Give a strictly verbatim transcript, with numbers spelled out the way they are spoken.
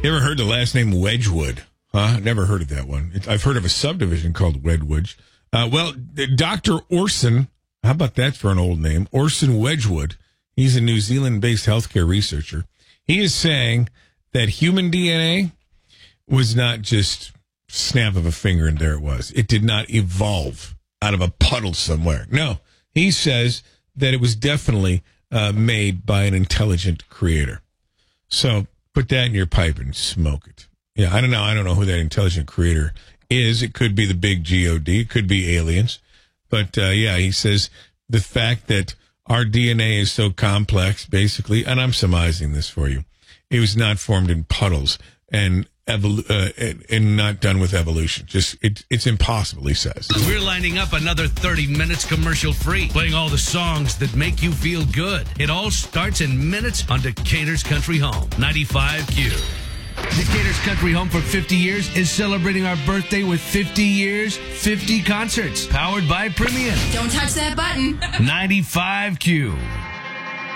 You ever heard the last name Wedgwood? Huh? Never heard of that one. It, I've heard of a subdivision called Wedgwood. Uh, well, Doctor Orson, how about that for an old name? Orson Wedgwood. He's a New Zealand-based healthcare researcher. He is saying that human D N A was not just snap of a finger and there it was. It did not evolve out of a puddle somewhere. No, he says that it was definitely uh, made by an intelligent creator. So put that in your pipe and smoke it. Yeah, I don't know. I don't know who that intelligent creator is. It could be the big G O D. It could be aliens. But, uh, yeah, he says the fact that our D N A is so complex, basically, and I'm surmising this for you, it was not formed in puddles and evol- uh, and, and not done with evolution. Just it, it's impossible, he says. We're lining up another thirty minutes commercial free, playing all the songs that make you feel good. It all starts in minutes on Decatur's Country Home, ninety-five Q. Decatur's Country Home for fifty years is celebrating our birthday with fifty years, fifty concerts, powered by Premium. Don't touch that button. ninety-five Q.